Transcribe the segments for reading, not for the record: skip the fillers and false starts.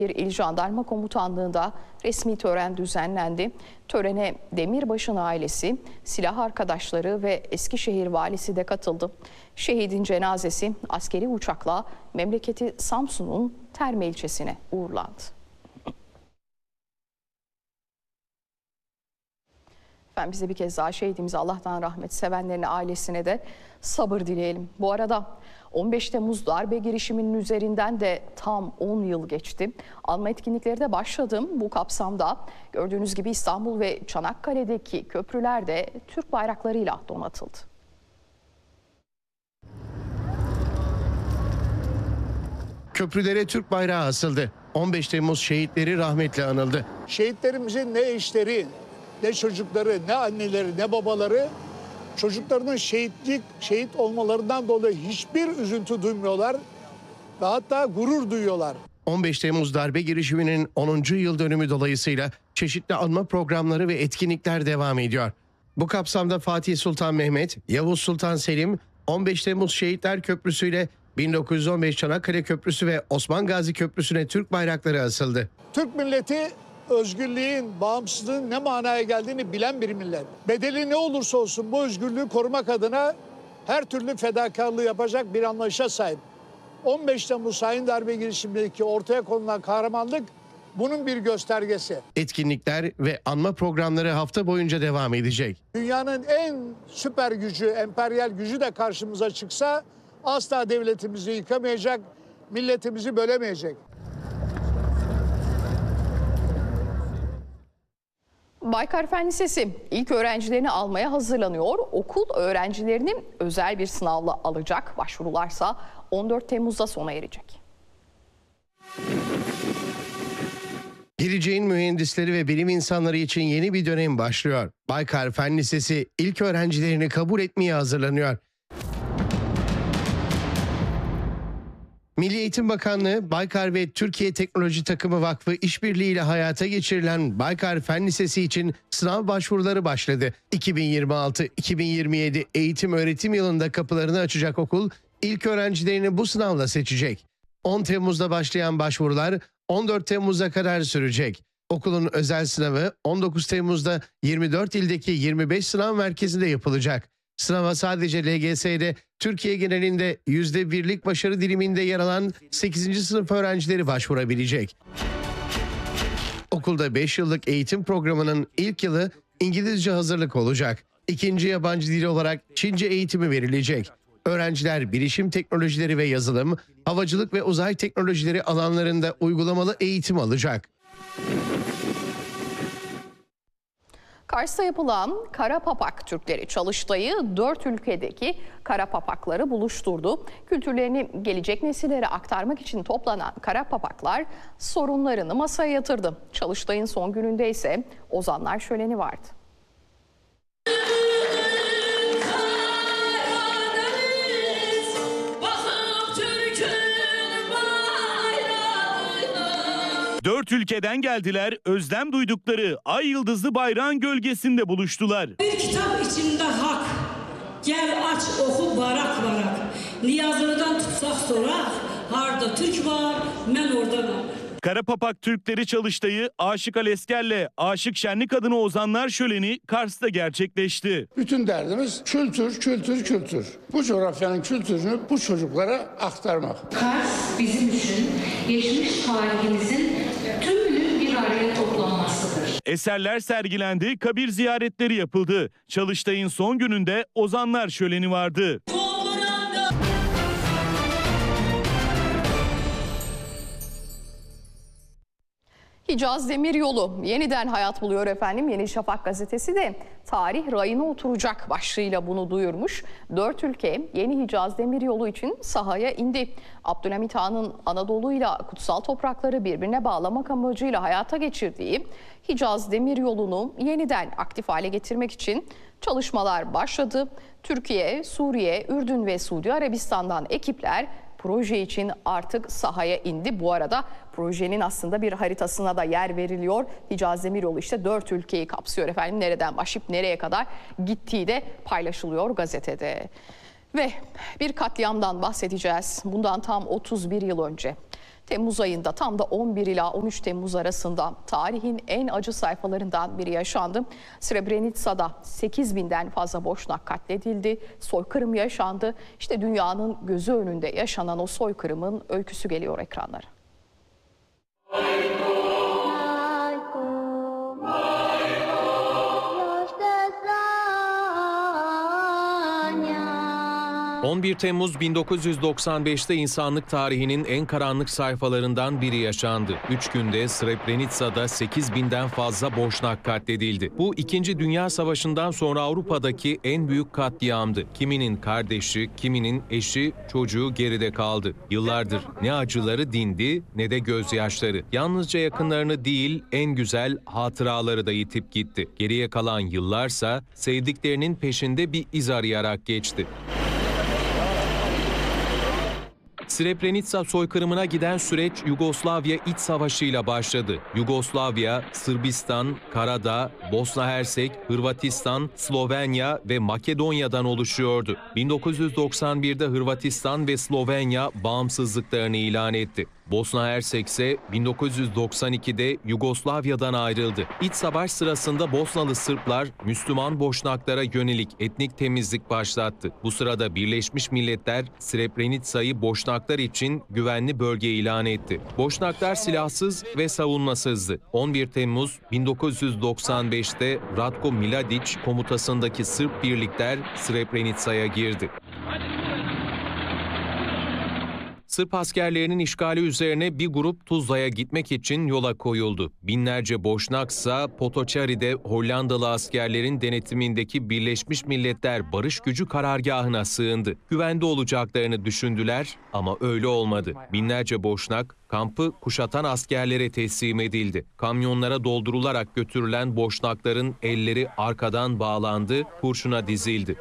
İl Jandarma Komutanlığı'nda resmi tören düzenlendi. Törene Demirbaş'ın ailesi, silah arkadaşları ve Eskişehir valisi de katıldı. Şehidin cenazesi askeri uçakla memleketi Samsun'un Terme ilçesine uğurlandı. Efendim biz de bir kez daha şehidimize Allah'tan rahmet, sevenlerine, ailesine de sabır dileyelim. Bu arada 15 Temmuz darbe girişiminin üzerinden de tam 10 yıl geçti. Anma etkinlikleri de başladı. Bu kapsamda gördüğünüz gibi İstanbul ve Çanakkale'deki köprüler de Türk bayraklarıyla donatıldı. Köprülere Türk bayrağı asıldı. 15 Temmuz şehitleri rahmetle anıldı. Şehitlerimizin ne eşleri, ne çocukları, ne anneleri, ne babaları çocuklarının şehit olmalarından dolayı hiçbir üzüntü duymuyorlar ve hatta gurur duyuyorlar. 15 Temmuz darbe girişiminin 10. yıl dönümü dolayısıyla çeşitli anma programları ve etkinlikler devam ediyor. Bu kapsamda Fatih Sultan Mehmet, Yavuz Sultan Selim, 15 Temmuz Şehitler Köprüsü ile 1915 Çanakkale Köprüsü ve Osman Gazi Köprüsü'ne Türk bayrakları asıldı. Türk milleti özgürlüğün, bağımsızlığın ne manaya geldiğini bilen bir millet. Bedeli ne olursa olsun bu özgürlüğü korumak adına her türlü fedakarlığı yapacak bir anlayışa sahip. 15 Temmuz hain darbe girişimindeki ortaya konulan kahramanlık bunun bir göstergesi. Etkinlikler ve anma programları hafta boyunca devam edecek. Dünyanın en süper gücü, emperyal gücü de karşımıza çıksa asla devletimizi yıkamayacak, milletimizi bölemeyecek. Baykar Fen Lisesi ilk öğrencilerini almaya hazırlanıyor. Okul öğrencilerini özel bir sınavla alacak. Başvurularsa 14 Temmuz'da sona erecek. Geleceğin mühendisleri ve bilim insanları için yeni bir dönem başlıyor. Baykar Fen Lisesi ilk öğrencilerini kabul etmeye hazırlanıyor. Milli Eğitim Bakanlığı, Baykar ve Türkiye Teknoloji Takımı Vakfı işbirliğiyle hayata geçirilen Baykar Fen Lisesi için sınav başvuruları başladı. 2026-2027 eğitim öğretim yılında kapılarını açacak okul, ilk öğrencilerini bu sınavla seçecek. 10 Temmuz'da başlayan başvurular 14 Temmuz'a kadar sürecek. Okulun özel sınavı 19 Temmuz'da 24 ildeki 25 sınav merkezinde yapılacak. Sınava sadece LGS'de Türkiye genelinde %1'lik başarı diliminde yer alan 8. sınıf öğrencileri başvurabilecek. Okulda 5 yıllık eğitim programının ilk yılı İngilizce hazırlık olacak. İkinci yabancı dil olarak Çince eğitimi verilecek. Öğrenciler bilişim teknolojileri ve yazılım, havacılık ve uzay teknolojileri alanlarında uygulamalı eğitim alacak. Kars'ta yapılan Kara Papak Türkleri Çalıştayı 4 ülkedeki Kara Papakları buluşturdu. Kültürlerini gelecek nesillere aktarmak için toplanan Kara Papaklar sorunlarını masaya yatırdı. Çalıştay'ın son gününde ise ozanlar şöleni vardı. Dört ülkeden geldiler, özlem duydukları ay yıldızlı bayrağın gölgesinde buluştular. Bir kitap içinde hak, gel aç oku varak varak. Niyazlı'dan tutsak sorak, harda Türk var, ben orada. Kara Papak Türkleri Çalıştayı Aşık Alesker'le Aşık Şenlik adına ozanlar şöleni Kars'ta gerçekleşti. Bütün derdimiz kültür, kültür, kültür. Bu coğrafyanın kültürünü bu çocuklara aktarmak. Kars bizim için geçmiş tarihimizin tümünün bir araya toplanmasıdır. Eserler sergilendi, kabir ziyaretleri yapıldı. Çalıştay'ın son gününde ozanlar şöleni vardı. Hicaz Demiryolu yeniden hayat buluyor efendim. Yeni Şafak gazetesi de tarih rayına oturacak başlığıyla bunu duyurmuş. 4 ülke yeni Hicaz Demiryolu için sahaya indi. Abdülhamit Han'ın Anadolu'yla kutsal toprakları birbirine bağlamak amacıyla hayata geçirdiği Hicaz Demiryolu'nu yeniden aktif hale getirmek için çalışmalar başladı. Türkiye, Suriye, Ürdün ve Suudi Arabistan'dan ekipler proje için artık sahaya indi. Bu arada projenin aslında bir haritasına da yer veriliyor. Hicaz Demiryolu işte 4 ülkeyi kapsıyor efendim. Nereden başlayıp nereye kadar gittiği de paylaşılıyor gazetede. Ve bir katliamdan bahsedeceğiz. Bundan tam 31 yıl önce Temmuz ayında tam da 11 ila 13 Temmuz arasında tarihin en acı sayfalarından biri yaşandı. Srebrenica'da 8.000'den fazla Boşnak katledildi. Soykırım yaşandı. İşte dünyanın gözü önünde yaşanan o soykırımın öyküsü geliyor ekranlara. 11 Temmuz 1995'te insanlık tarihinin en karanlık sayfalarından biri yaşandı. 3 günde Srebrenica'da 8.000'den fazla Boşnak katledildi. Bu 2. Dünya Savaşı'ndan sonra Avrupa'daki en büyük katliamdı. Kiminin kardeşi, kiminin eşi, çocuğu geride kaldı. Yıllardır ne acıları dindi ne de gözyaşları. Yalnızca yakınlarını değil, en güzel hatıraları da yitip gitti. Geriye kalan yıllarsa sevdiklerinin peşinde bir iz arayarak geçti. Srebrenica soykırımına giden süreç Yugoslavya İç Savaşı'yla başladı. Yugoslavya, Sırbistan, Karadağ, Bosna Hersek, Hırvatistan, Slovenya ve Makedonya'dan oluşuyordu. 1991'de Hırvatistan ve Slovenya bağımsızlıklarını ilan etti. Bosna Hersek ise 1992'de Yugoslavya'dan ayrıldı. İç savaş sırasında Bosnalı Sırplar Müslüman Boşnaklara yönelik etnik temizlik başlattı. Bu sırada Birleşmiş Milletler Srebrenica'yı Boşnaklar için güvenli bölge ilan etti. Boşnaklar silahsız ve savunmasızdı. 11 Temmuz 1995'te Ratko Mladic komutasındaki Sırp birlikler Srebrenica'ya girdi. Sırp askerlerinin işgali üzerine bir grup Tuzla'ya gitmek için yola koyuldu. Binlerce Boşnaksa Potočari'de Hollandalı askerlerin denetimindeki Birleşmiş Milletler Barış Gücü karargahına sığındı. Güvende olacaklarını düşündüler ama öyle olmadı. Binlerce Boşnak kampı kuşatan askerlere teslim edildi. Kamyonlara doldurularak götürülen Boşnakların elleri arkadan bağlandı, kurşuna dizildi.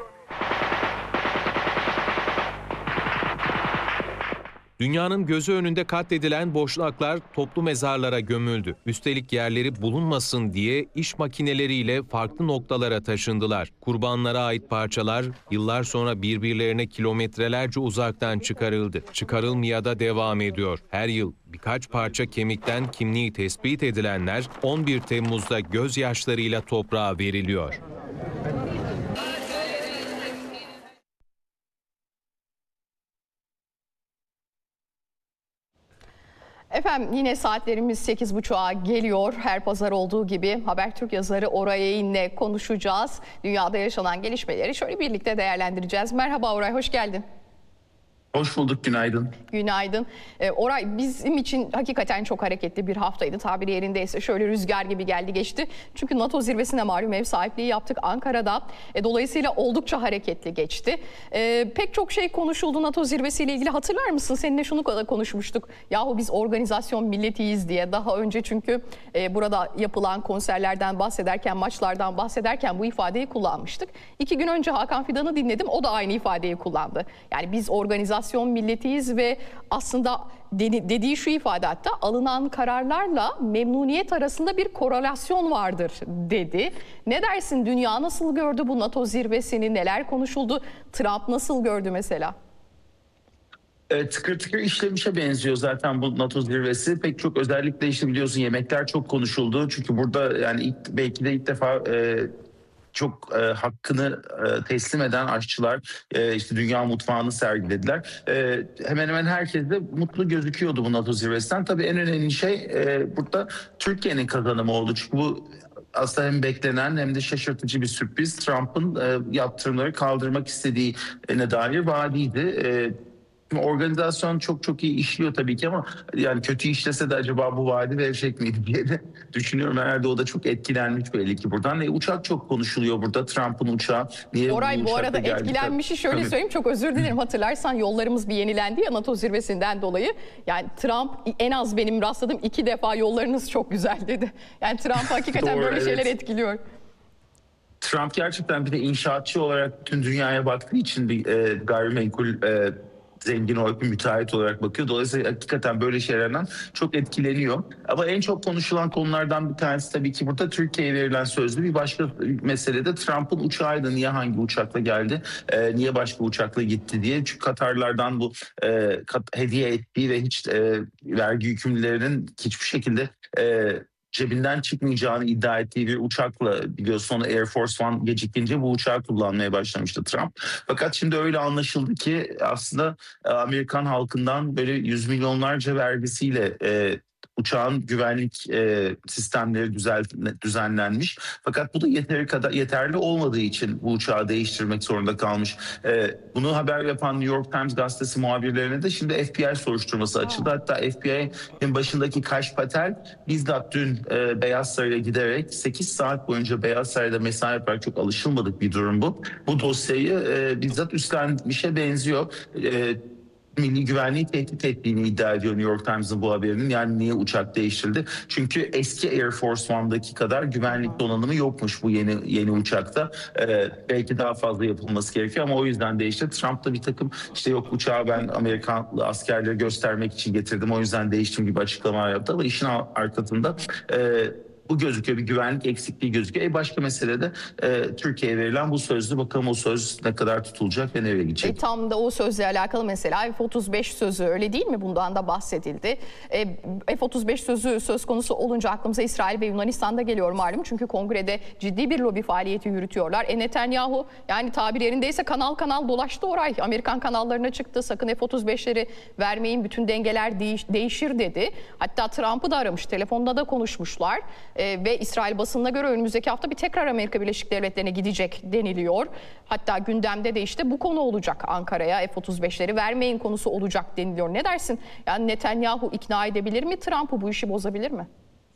Dünyanın gözü önünde katledilen Boşnaklar toplu mezarlara gömüldü. Üstelik yerleri bulunmasın diye iş makineleriyle farklı noktalara taşındılar. Kurbanlara ait parçalar yıllar sonra birbirlerine kilometrelerce uzaktan çıkarıldı. Çıkarılmaya da devam ediyor. Her yıl birkaç parça kemikten kimliği tespit edilenler 11 Temmuz'da gözyaşlarıyla toprağa veriliyor. Efendim yine saatlerimiz 8.30'a geliyor. Her pazar olduğu gibi Habertürk yazarı Oray Eğin'le konuşacağız. Dünyada yaşanan gelişmeleri şöyle birlikte değerlendireceğiz. Merhaba Oray, hoş geldin. Hoş bulduk, günaydın. Günaydın. Oray, bizim için hakikaten çok hareketli bir haftaydı. Tabiri yerindeyse şöyle rüzgar gibi geldi geçti. Çünkü NATO zirvesine malum ev sahipliği yaptık Ankara'da. Dolayısıyla oldukça hareketli geçti. Pek çok şey konuşuldu NATO zirvesiyle ilgili. Hatırlar mısın? Seninle şunu kadar konuşmuştuk. Yahu biz organizasyon milletiyiz diye. Daha önce çünkü burada yapılan konserlerden bahsederken, maçlardan bahsederken bu ifadeyi kullanmıştık. 2 gün önce Hakan Fidan'ı dinledim. O da aynı ifadeyi kullandı. Yani biz organizasyon milletiyiz ve aslında dediği şu ifade, hatta alınan kararlarla memnuniyet arasında bir korelasyon vardır dedi. Ne dersin, dünya nasıl gördü bu NATO zirvesini, neler konuşuldu, Trump nasıl gördü mesela? Tıkır tıkır işlemişe benziyor zaten bu NATO zirvesi. Pek çok, özellikle işte biliyorsun yemekler çok konuşuldu. Çünkü burada yani belki de ilk defa çok hakkını teslim eden aşçılar işte dünya mutfağını sergilediler. Hemen hemen herkes de mutlu gözüküyordu bu NATO zirvesinden. Tabii en önemli şey burada Türkiye'nin kazanımı oldu. Çünkü bu aslında hem beklenen hem de şaşırtıcı bir sürpriz. Trump'ın yaptırımları kaldırmak istediğine dair vaadiydi. Organizasyon çok iyi işliyor tabii ki ama yani kötü işlese de acaba bu vaadi verecek miydi diye de düşünüyorum. Herhalde o da çok etkilenmiş belli ki buradan. Uçak çok konuşuluyor burada, Trump'ın uçağı. Niye Oray, bu arada etkilenmişi şöyle tabii söyleyeyim, çok özür dilerim. Hatırlarsan yollarımız bir yenilendi ya NATO zirvesinden dolayı. Yani Trump en az benim rastladığım 2 defa yollarınız çok güzel dedi. Yani Trump hakikaten Doğru, böyle şeyler evet. etkiliyor. Trump gerçekten bir de inşaatçı olarak tüm dünyaya baktığı için bir gayrimenkul zengin olarak bir müteahhit olarak bakıyor. Dolayısıyla hakikaten böyle şeylerden çok etkileniyor. Ama en çok konuşulan konulardan bir tanesi tabii ki burada Türkiye'ye verilen sözlü bir başka mesele de Trump'ın uçağıydı. Niye hangi uçakla geldi, niye başka uçakla gitti diye. Çünkü Katarlardan bu hediye ettiği ve hiç vergi yükümlülerinin hiçbir şekilde cebinden çıkmayacağını iddia ettiği bir uçakla, biliyorsun onu Air Force One gecikince bu uçağı kullanmaya başlamıştı Trump. Fakat şimdi öyle anlaşıldı ki aslında Amerikan halkından böyle yüz milyonlarca vergisiyle uçağın güvenlik sistemleri düzenlenmiş. Fakat bu da yeterli olmadığı için bu uçağı değiştirmek zorunda kalmış. Bunu haber yapan New York Times gazetesi muhabirlerine de şimdi FBI soruşturması açıldı. Hatta FBI'nin başındaki Kash Patel bizzat dün Beyaz Saray'a giderek 8 saat boyunca Beyaz Saray'da mesai yaparak, çok alışılmadık bir durum bu. Bu dosyayı bizzat üstlenmişe benziyor. Milli güvenliği tehdit ettiğini iddia ediyor New York Times'ın bu haberinin. Yani niye uçak değiştirdi? Çünkü eski Air Force One'daki kadar güvenlik donanımı yokmuş bu yeni uçakta. Belki daha fazla yapılması gerekiyor ama o yüzden değişti. Trump da bir takım işte yok uçağı ben Amerikanlı askerleri göstermek için getirdim, o yüzden değiştim gibi açıklamalar yaptı ama işin arkasında bu gözüküyor, bir güvenlik eksikliği gözüküyor. Başka mesele de Türkiye'ye verilen bu sözlü, bakalım o söz ne kadar tutulacak ve nereye gidecek? Tam da o sözle alakalı mesela F-35 sözü, öyle değil mi? Bundan da bahsedildi. F-35 sözü söz konusu olunca aklımıza İsrail ve Yunanistan'da geliyor malum. Çünkü kongrede ciddi bir lobi faaliyeti yürütüyorlar. Netanyahu, yani tabir yerindeyse kanal kanal dolaştı orayı. Amerikan kanallarına çıktı. Sakın F-35'leri vermeyin, bütün dengeler değişir dedi. Hatta Trump'ı da aramış, telefonda da konuşmuşlar. Ve İsrail basınına göre önümüzdeki hafta bir tekrar Amerika Birleşik Devletleri'ne gidecek deniliyor. Hatta gündemde de işte bu konu olacak, Ankara'ya F-35'leri vermeyin konusu olacak deniliyor. Ne dersin? Yani Netanyahu ikna edebilir mi Trump'ı, bu işi bozabilir mi?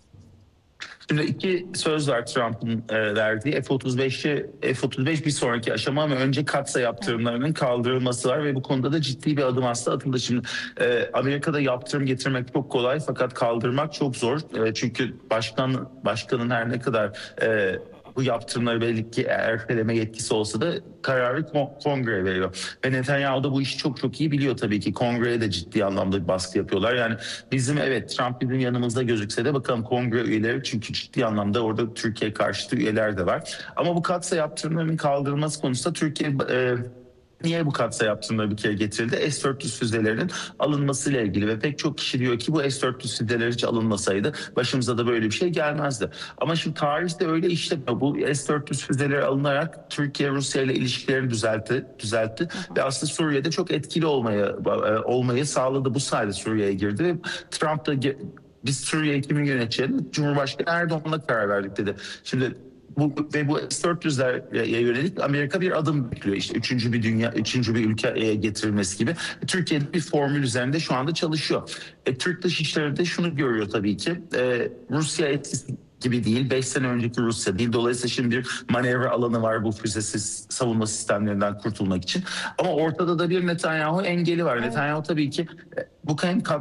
Şimdi iki söz var Trump'ın verdiği. F-35 bir sonraki aşama ama önce Katsa yaptırımlarının kaldırılması var ve bu konuda da ciddi bir adım aslında atıldı. Şimdi Amerika'da yaptırım getirmek çok kolay fakat kaldırmak çok zor. Çünkü başkanın her ne kadar bu yaptırımları belki erteleme yetkisi olsa da kararı kongre veriyor. Ve Netanyahu da bu işi çok çok iyi biliyor tabii ki. Kongreye de ciddi anlamda bir baskı yapıyorlar. Yani Trump bizim yanımızda gözükse de bakalım kongre üyeleri, çünkü ciddi anlamda orada Türkiye karşıtı üyeler de var. Ama bu katsa yaptırımlarının kaldırılması konusunda Türkiye... Niye bu katsa yaptırımları bir kere getirildi? S-400 füzelerinin alınmasıyla ilgili ve pek çok kişi diyor ki bu S-400 füzeleri hiç alınmasaydı başımıza da böyle bir şey gelmezdi. Ama şimdi tarihte öyle işlemiyor. Bu S-400 füzeleri alınarak Türkiye Rusya ile ilişkilerini düzeltti ve aslında Suriye'de çok etkili olmayı sağladı. Bu sayede Suriye'ye girdi ve Trump da biz Suriye'yi kimin yöneteceğini Cumhurbaşkanı Erdoğan'la karar verdik dedi. Şimdi bu S-400'lere yönelik Amerika bir adım bekliyor. İşte üçüncü bir ülkeye getirilmesi gibi. Türkiye'de bir formül üzerinde şu anda çalışıyor. Türk Dışişleri de şunu görüyor tabii ki. Rusya etkisi gibi değil. 5 sene önceki Rusya değil. Dolayısıyla şimdi bir manevra alanı var bu füzesiz savunma sistemlerinden kurtulmak için. Ama ortada da bir Netanyahu engeli var. Netanyahu tabii ki bu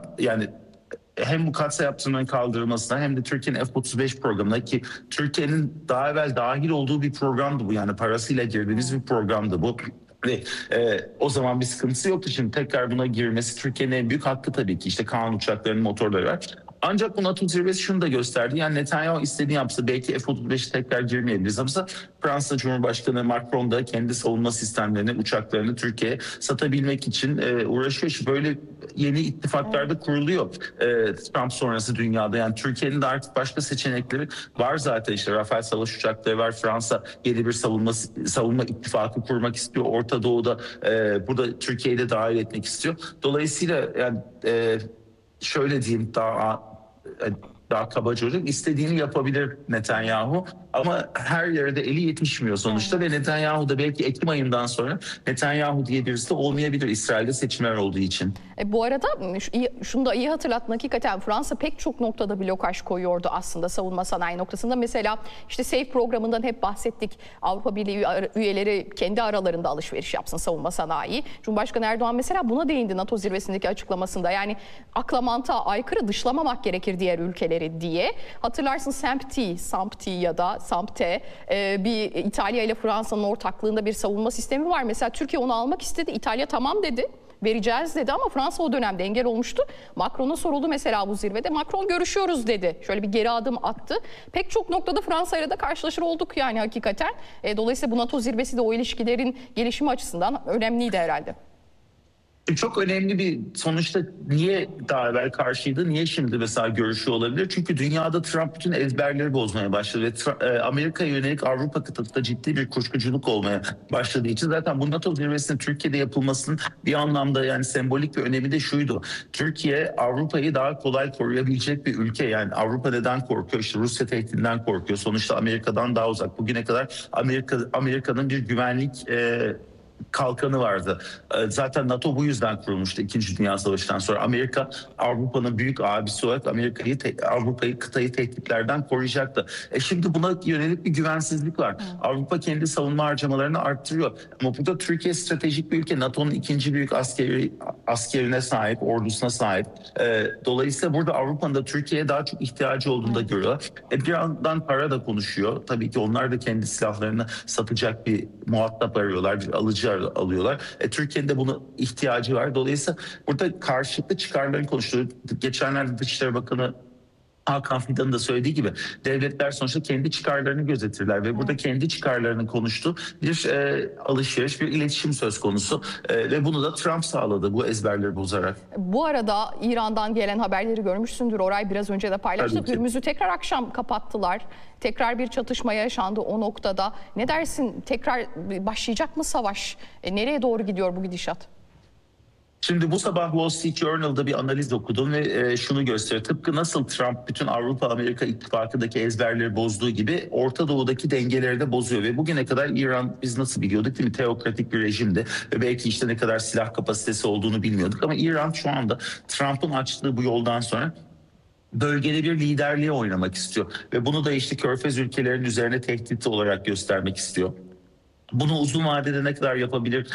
hem bu katsa yaptırımının kaldırılmasına hem de Türkiye'nin F-35 programına, ki Türkiye'nin daha evvel dahil olduğu bir programdı bu. Yani parasıyla girdiğimiz bir programdı bu. Ve o zaman bir sıkıntısı yoktu. Şimdi tekrar buna girmesi Türkiye'nin en büyük hakkı tabii ki. İşte Kaan uçaklarının motorları var. Ancak bu NATO zirvesi şunu da gösterdi. Yani Netanyahu istediğini yapsa belki F-35'e tekrar girmeyebiliriz. Ama Fransa Cumhurbaşkanı Macron da kendi savunma sistemlerini, uçaklarını Türkiye'ye satabilmek için uğraşıyor. İşte böyle yeni ittifaklar da kuruluyor Trump sonrası dünyada. Yani Türkiye'nin de artık başka seçenekleri var zaten. İşte Rafael savaş uçakları var. Fransa yeni bir savunma ittifakı kurmak istiyor. Orta Doğu'da burada Türkiye'yi de dahil etmek istiyor. Dolayısıyla yani şöyle diyeyim, daha kabaca olacak, istediğini yapabilir Netanyahu ama her yerde eli yetişmiyor sonuçta ve Netanyahu da belki Ekim ayından sonra Netanyahu diye birisi de olmayabilir İsrail'de seçimler olduğu için. Bu arada şunu da iyi hatırlatmak, hakikaten Fransa pek çok noktada blokaj koyuyordu aslında savunma sanayi noktasında. Mesela işte SAFE programından hep bahsettik. Avrupa Birliği üyeleri kendi aralarında alışveriş yapsın savunma sanayi. Cumhurbaşkanı Erdoğan mesela buna değindi NATO zirvesindeki açıklamasında. Yani akla mantığa aykırı, dışlamamak gerekir diğer ülkeleri diye. Hatırlarsın SAMPT ya da SAMPTE bir İtalya ile Fransa'nın ortaklığında bir savunma sistemi var. Mesela Türkiye onu almak istedi. İtalya tamam dedi. vereceğiz dedi ama Fransa o dönemde engel olmuştu. Macron'a soruldu mesela bu zirvede. Macron görüşüyoruz dedi. Şöyle bir geri adım attı. Pek çok noktada Fransa ile de karşılaşır olduk yani hakikaten. Dolayısıyla bu NATO zirvesi de o ilişkilerin gelişimi açısından önemliydi herhalde. Çok önemli bir sonuçta niye daha evvel karşıydı, niye şimdi mesela görüşüyor olabilir? Çünkü dünyada Trump bütün ezberleri bozmaya başladı ve Amerika'ya yönelik Avrupa kıtasında ciddi bir kuşkuculuk olmaya başladığı için zaten bu NATO zirvesinin Türkiye'de yapılmasının bir anlamda yani sembolik bir önemi de şuydu. Türkiye Avrupa'yı daha kolay koruyabilecek bir ülke, yani Avrupa neden korkuyor? İşte Rusya tehdidinden korkuyor. Sonuçta Amerika'dan daha uzak. Bugüne kadar Amerika'nın bir güvenlik kalkanı vardı. Zaten NATO bu yüzden kurulmuştu 2. Dünya Savaşı'ndan sonra. Amerika Avrupa'nın büyük abisi olarak Avrupa'yı kıtayı tehditlerden koruyacaktı. Şimdi buna yönelik bir güvensizlik var. Avrupa kendi savunma harcamalarını arttırıyor. Ama burada Türkiye stratejik bir ülke. NATO'nun 2. büyük askerine sahip, ordusuna sahip. Dolayısıyla burada Avrupa'nın da Türkiye'ye daha çok ihtiyacı olduğunu da görüyorlar. Bir yandan para da konuşuyor. Tabii ki onlar da kendi silahlarını satacak bir muhatap arıyorlar, bir alıcı alıyorlar. Türkiye'nin de buna ihtiyacı var. Dolayısıyla burada karşılıklı çıkarların konuşuluyor. Geçenlerde Dışişleri Bakanı Hakan Fidan'ın da söylediği gibi devletler sonuçta kendi çıkarlarını gözetirler ve burada kendi çıkarlarının konuştuğu bir alışveriş, bir iletişim söz konusu ve bunu da Trump sağladı bu ezberleri bozarak. Bu arada İran'dan gelen haberleri görmüşsündür Oray, biraz önce de paylaştık. Hürmüz'ü tekrar akşam kapattılar. Tekrar bir çatışma yaşandı o noktada. Ne dersin, tekrar başlayacak mı savaş? Nereye doğru gidiyor bu gidişat? Şimdi bu sabah Wall Street Journal'da bir analiz okudum ve şunu gösteriyor. Tıpkı nasıl Trump bütün Avrupa-Amerika ittifakındaki ezberleri bozduğu gibi Orta Doğu'daki dengeleri de bozuyor. Ve bugüne kadar İran biz nasıl biliyorduk değil mi? Teokratik bir rejimdi ve belki işte ne kadar silah kapasitesi olduğunu bilmiyorduk. Ama İran şu anda Trump'ın açtığı bu yoldan sonra bölgede bir liderliği oynamak istiyor. Ve bunu da işte Körfez ülkelerinin üzerine tehdit olarak göstermek istiyor. Bunu uzun vadede ne kadar yapabilir?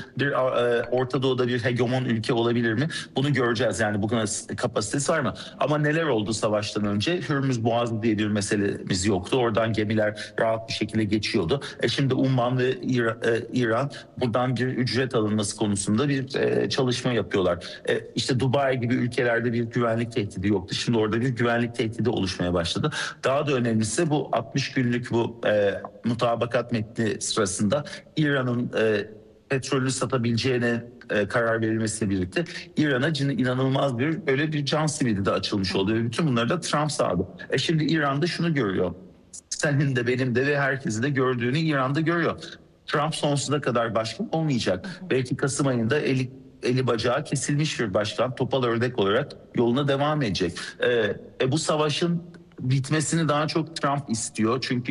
Orta Doğu'da bir hegemon ülke olabilir mi? Bunu göreceğiz. Yani bugün kapasitesi var mı? Ama neler oldu savaştan önce? Hürmüz Boğazı diye bir meselemiz yoktu. Oradan gemiler rahat bir şekilde geçiyordu. Şimdi Umman ve İran buradan bir ücret alınması konusunda bir çalışma yapıyorlar. İşte Dubai gibi ülkelerde bir güvenlik tehdidi yoktu. Şimdi orada bir güvenlik tehdidi oluşmaya başladı. Daha da önemlisi bu 60 günlük bu mutabakat metni sırasında İran'ın petrolünü satabileceğine karar verilmesiyle birlikte İran'a inanılmaz bir can simidi de açılmış oldu ve bütün bunları da Trump sağladı. Şimdi İran'da şunu görüyor. Senin de benim de ve herkesin de gördüğünü İran'da görüyor. Trump sonsuza kadar başkan olmayacak. Belki Kasım ayında eli bacağı kesilmiş bir başkan topal ördek olarak yoluna devam edecek. Bu savaşın bitmesini daha çok Trump istiyor. Çünkü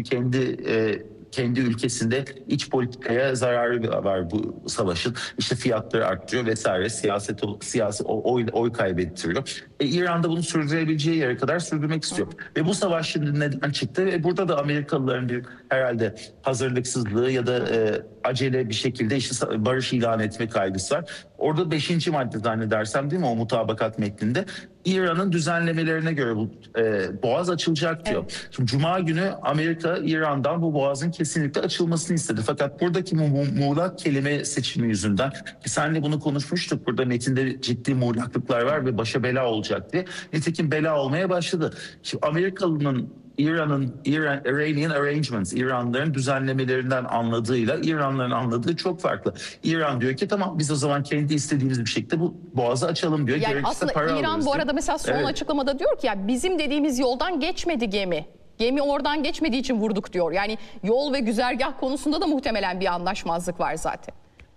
kendi ülkesinde iç politikaya zararı var bu savaşın. İşte fiyatları arttırıyor vesaire. Siyasi oy kaybettiriyor. İran'da bunu sürdürebileceği yere kadar sürdürmek istiyor. Ve bu savaş şimdi neden çıktı? Ve burada da Amerikalıların bir herhalde hazırlıksızlığı ya da acele bir şekilde işte barış ilan etme kaygısı var. Orada 5. madde zannedersem değil mi o mutabakat metninde İran'ın düzenlemelerine göre bu boğaz açılacak diyor. Evet. Şimdi Cuma günü Amerika İran'dan bu boğazın kesinlikle açılmasını istedi. Fakat buradaki muğlak kelime seçimi yüzünden ki senle bunu konuşmuştuk. Burada metinde ciddi muğlaklıklar var ve başa bela olacak diye. Nitekim bela olmaya başladı. Şimdi Amerikalı'nın Iranian arrangements, İranlıların düzenlemelerinden anladığıyla İranlıların anladığı çok farklı. İran diyor ki tamam biz o zaman kendi istediğimiz bir şekilde bu boğazı açalım diyor. Yani aslında İran bu arada mesela son açıklamada diyor ki ya bizim dediğimiz yoldan geçmedi gemi. Gemi oradan geçmediği için vurduk diyor. Yani yol ve güzergah konusunda da muhtemelen bir anlaşmazlık var zaten.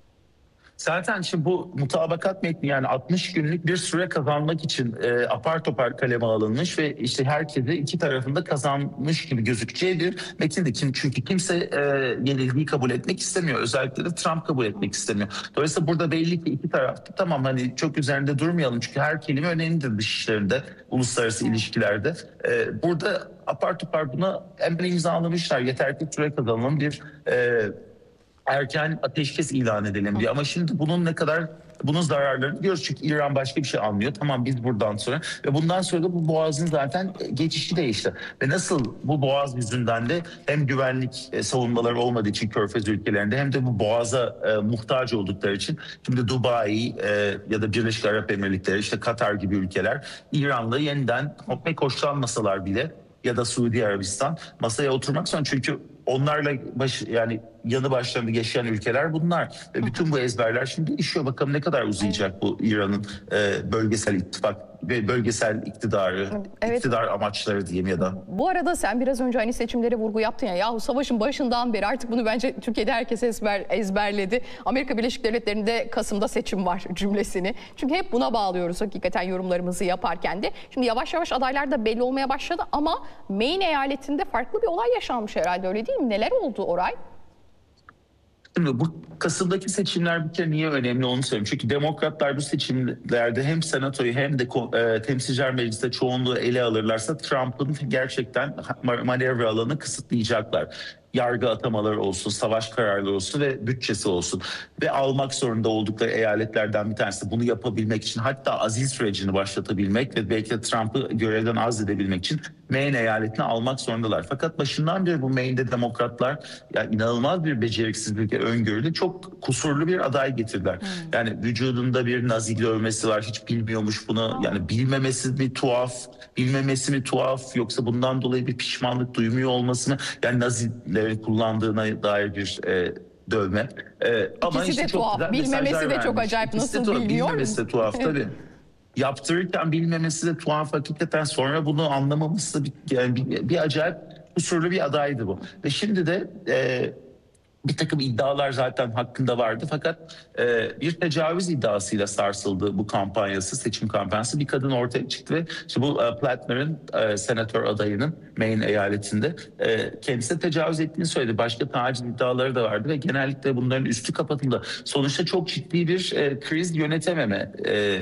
Zaten şimdi bu mutabakat metni yani 60 günlük bir süre kazanmak için apar topar kaleme alınmış ve işte herkese iki tarafında kazanmış gibi gözükeceği bir metindi. Çünkü kimse yenilgiyi kabul etmek istemiyor. Özellikle de Trump kabul etmek istemiyor. Dolayısıyla burada belli ki iki tarafta tamam hani çok üzerinde durmayalım çünkü her kelime önemlidir dışişlerinde, uluslararası ilişkilerde. Burada apar topar buna hemen imzalamışlar. Yeter ki süre kazanalım bir erken ateşkes ilan edelim diye. Ama şimdi bunun ne kadar bunun zararlarını görüyoruz. Çünkü İran başka bir şey almıyor. Tamam, biz buradan sonra ve bundan sonra da bu boğazın zaten geçişi değişti. Ve nasıl bu boğaz yüzünden de hem güvenlik savunmaları olmadığı için Körfez ülkelerinde hem de bu boğaza muhtaç oldukları için şimdi Dubai ya da Birleşik Arap Emirlikleri, işte Katar gibi ülkeler İran'la yeniden pek hoşlanmasalar bile ya da Suudi Arabistan masaya oturmak zorunda. Çünkü onlarla yani yanı başlarında yaşayan ülkeler bunlar. Ve bütün bu ezberler şimdi değişiyor. Bakalım ne kadar uzayacak bu İran'ın bölgesel ittifak ve bölgesel iktidarı, iktidar amaçları diyeyim ya da. Bu arada sen biraz önce hani seçimlere vurgu yaptın ya. Yahu savaşın başından beri artık bunu bence Türkiye'de herkes ezberledi. Amerika Birleşik Devletleri'nde Kasım'da seçim var cümlesini. Çünkü hep buna bağlıyoruz hakikaten yorumlarımızı yaparken de. Şimdi yavaş yavaş adaylar da belli olmaya başladı ama Maine eyaletinde farklı bir olay yaşanmış herhalde, öyle değil mi? Neler oldu Oray? Şimdi bu Kasım'daki seçimler bir kere niye önemli onu söyleyeyim. Çünkü demokratlar bu seçimlerde hem senatoyu hem de temsilciler mecliste çoğunluğu ele alırlarsa Trump'ın gerçekten manevra alanını kısıtlayacaklar. Yargı atamaları olsun, savaş kararları olsun ve bütçesi olsun. Ve almak zorunda oldukları eyaletlerden bir tanesi. Bunu yapabilmek için, hatta azil sürecini başlatabilmek ve belki de Trump'ı görevden azledebilmek için Maine eyaletini almak zorundalar. Fakat başından beri bu Maine'de demokratlar yani inanılmaz bir beceriksizlik, öngörülü, çok kusurlu bir aday getirdiler. Yani vücudunda bir Nazi dövmesi var, hiç bilmiyormuş bunu. Yani bilmemesi mi tuhaf yoksa bundan dolayı bir pişmanlık duymuyor olması mı? Yani Nazilerin kullandığına dair bir dövme. Ama İkisi de çok tuhaf. Bilmemesi de çok acayip. Nasıl bilmiyor? Bilmemesi de tuhaf tabii. Yaptırırken bilmemesi de tuhaf hakikaten. Sonra bunu anlamaması bir acayip kusurlu bir adaydı bu. Ve şimdi de bir takım iddialar zaten hakkında vardı. Fakat bir tecavüz iddiasıyla sarsıldı bu kampanyası, seçim kampanyası. Bir kadın ortaya çıktı ve işte bu Plattner'ın senatör adayının Maine eyaletinde kendisine tecavüz ettiğini söyledi. Başka taciz iddiaları da vardı ve genellikle bunların üstü kapatıldı. Sonuçta çok ciddi bir kriz yönetememe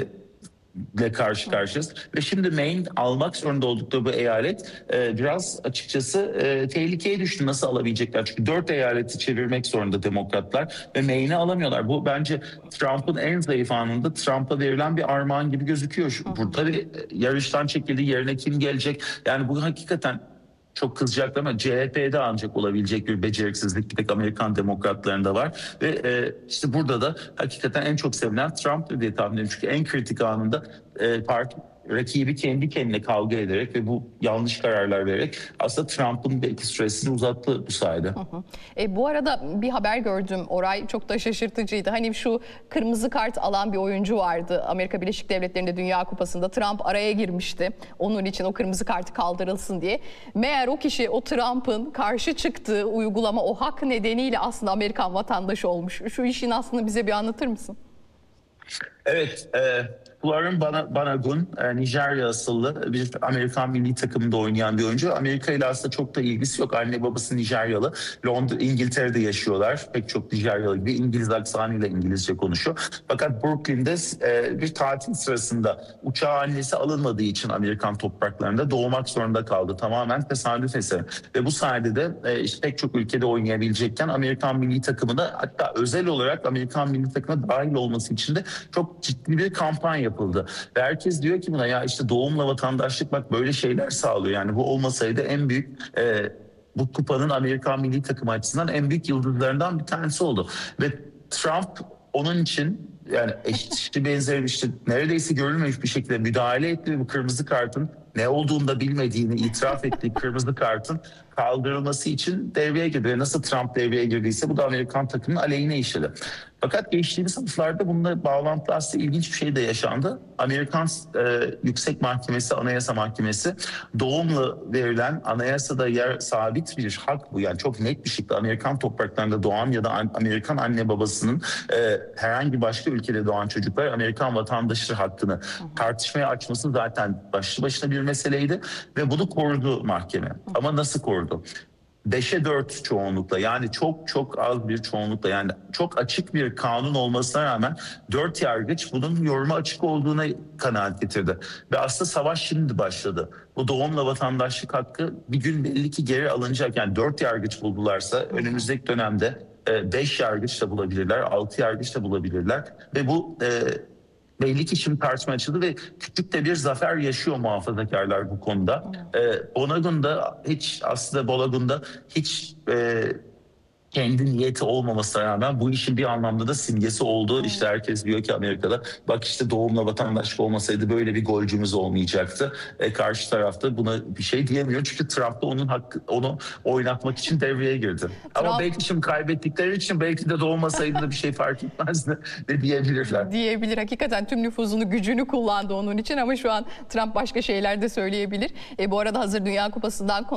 ile karşı karşıyayız. Ve şimdi Maine almak zorunda oldukları bu eyalet biraz açıkçası tehlikeye düştü. Nasıl alabilecekler? Çünkü 4 eyaleti çevirmek zorunda demokratlar ve Maine'i alamıyorlar. Bu bence Trump'ın en zayıf anında Trump'a verilen bir armağan gibi gözüküyor. Burada bir yarıştan çekildi, yerine kim gelecek? Yani bu hakikaten çok kızacaklar ama CHP'de ancak olabilecek bir beceriksizlik bir tek Amerikan demokratlarında var. Ve işte burada da hakikaten en çok sevilen Trump'tır diye tahmin ediyorum. Çünkü en kritik anında parti rakibi kendi kendine kavga ederek ve bu yanlış kararlar vererek aslında Trump'ın belki süresini uzattı bu sayede. Bu arada bir haber gördüm Oray, çok da şaşırtıcıydı. Hani şu kırmızı kart alan bir oyuncu vardı Amerika Birleşik Devletleri'nde Dünya Kupası'nda. Trump araya girmişti onun için o kırmızı kartı kaldırılsın diye. Meğer o kişi o Trump'ın karşı çıktığı uygulama, o hak nedeniyle aslında Amerikan vatandaşı olmuş. Şu işin aslında bize bir anlatır mısın? Evet, Lauren Banagun, Nijerya asıllı bir Amerikan milli takımında oynayan bir oyuncu. Amerika ile aslında çok da ilgisi yok. Anne babası Nijeryalı. İngiltere'de yaşıyorlar. Pek çok Nijeryalı gibi İngiliz aksanıyla İngilizce konuşuyor. Fakat Brooklyn'de bir tatil sırasında uçağa annesi alınmadığı için Amerikan topraklarında doğmak zorunda kaldı. Tamamen tesadüf eseri. Ve bu sayede de işte pek çok ülkede oynayabilecekken Amerikan milli takımına, hatta özel olarak Amerikan milli takımına dahil olması için de çok ciddi bir kampanya yapıldı. Ve herkes diyor ki buna ya işte doğumla vatandaşlık bak böyle şeyler sağlıyor. Yani bu olmasaydı en büyük bu kupanın Amerikan milli takımı açısından en büyük yıldızlarından bir tanesi oldu. Ve Trump onun için yani eşit benzeri işte neredeyse görülmemiş bir şekilde müdahale etti ve bu kırmızı kartın ne olduğunu da bilmediğini itiraf ettiği kırmızı kartın kaldırılması için devreye girdi. Ve nasıl Trump devreye girdiyse bu da Amerikan takımının aleyhine işledi. Fakat geçtiğimiz haftalarda bununla bağlantılı aslında ilginç bir şey de yaşandı. Amerikan Yüksek Mahkemesi, Anayasa Mahkemesi doğumla verilen anayasada yer sabit bir hak bu. Yani çok net bir şekilde Amerikan topraklarında doğan ya da Amerikan anne babasının herhangi başka ülkede doğan çocuklar Amerikan vatandaşı hakkını tartışmaya açması zaten başlı başına bir meseleydi. Ve bunu korudu mahkeme. Ama nasıl korudu? 5'e 4 çoğunlukla, yani çok az bir çoğunlukla, yani çok açık bir kanun olmasına rağmen 4 yargıç bunun yoruma açık olduğuna kanaat getirdi. Ve aslında savaş şimdi başladı. Bu doğumla vatandaşlık hakkı bir gün belli ki geri alınacak. Yani 4 yargıç buldularsa önümüzdeki dönemde 5 yargıç da bulabilirler, 6 yargıç da bulabilirler. Ve bu belli ki şimdi tartışma açıldı ve küçük de bir zafer yaşıyor muhafazakarlar bu konuda. Bolagun'da hiç, aslında Bolagun'da hiç kendi niyeti olmamasına rağmen bu işin bir anlamda da simgesi oldu. İşte herkes diyor ki Amerika'da bak işte doğumla vatandaşlık olmasaydı böyle bir golcümüz olmayacaktı. Karşı tarafta buna bir şey diyemiyor. Çünkü Trump da onu oynatmak için devreye girdi. Ama belki şimdi kaybettikleri için belki de doğmasaydı da bir şey fark etmezdi de diyebilirler. Diyebilir. Hakikaten tüm nüfuzunu, gücünü kullandı onun için ama şu an Trump başka şeyler de söyleyebilir. Bu arada hazır Dünya Kupası'ndan